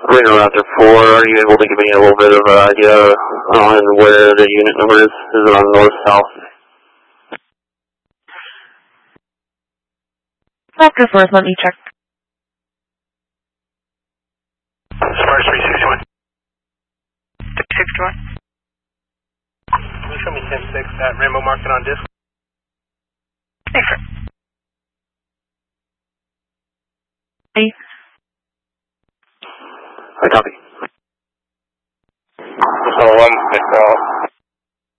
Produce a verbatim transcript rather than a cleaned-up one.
Reno Raptor four, are you able to give me a little bit of an idea on where the unit number is? Is it on north-south? Raptor four, let me check. Spars three sixty-one. three sixty-one. Can you show me ten six, that Rainbow market on disc? Thanks, sir. Hey. I copy. So one, uh,